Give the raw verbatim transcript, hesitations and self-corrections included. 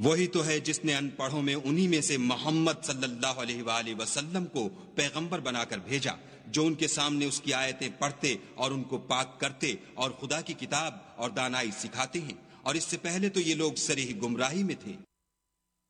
वही तो है जिसने अनपढ़ों में उन्हीं में से मोहम्मद सल्लल्लाहु अलैहि वसल्लम को पैगंबर बनाकर भेजा, जो उनके सामने उसकी आयतें पढ़ते और उनको पाक करते और खुदा की किताब और दानाई सिखाते हैं। और इससे पहले तो ये लोग सरीह गुमराही में थे।